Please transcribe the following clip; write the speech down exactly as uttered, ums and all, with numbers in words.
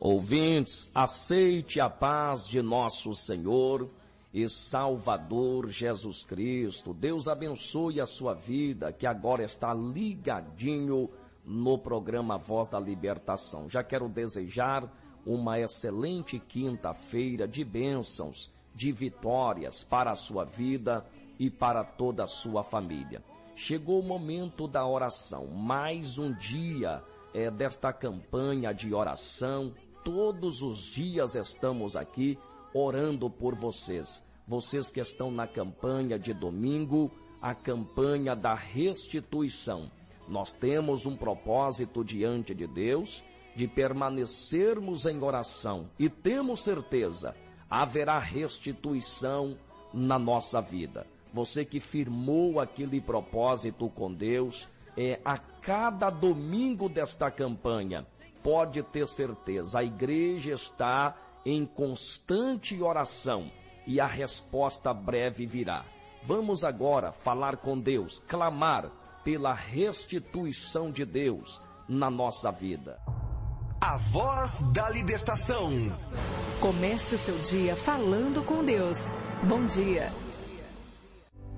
Ouvintes, aceite a paz de nosso Senhor e Salvador Jesus Cristo. Deus abençoe a sua vida, que agora está ligadinho no programa Voz da Libertação. Já quero desejar uma excelente quinta-feira de bênçãos, de vitórias para a sua vida e para toda a sua família. Chegou o momento da oração, mais um dia é, desta campanha de oração. Todos os dias estamos aqui orando por vocês. Vocês que estão na campanha de domingo, a campanha da restituição. Nós temos um propósito diante de Deus de permanecermos em oração e temos certeza, haverá restituição na nossa vida. Você que firmou aquele propósito com Deus, é, a cada domingo desta campanha, pode ter certeza, a igreja está em constante oração e a resposta breve virá. Vamos agora falar com Deus, clamar pela restituição de Deus na nossa vida. A Voz da Libertação. Comece o seu dia falando com Deus. Bom dia.